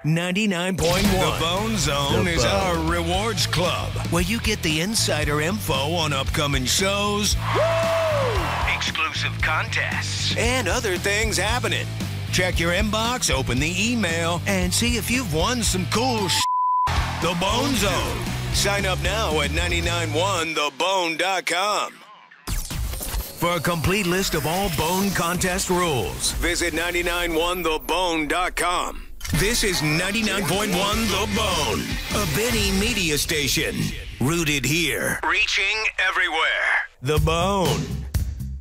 99.1. The Bone Zone is our rewards club, Where you get the insider info on upcoming shows, exclusive contests, and other things happening. Check your inbox, open the email, and see if you've won some cool The Bone Zone. Sign up now at 991thebone.com. For a complete list of all Bone contest rules, visit 991thebone.com. This is 99.1 The Bone, a Benny media station. Rooted here, reaching everywhere. The Bone.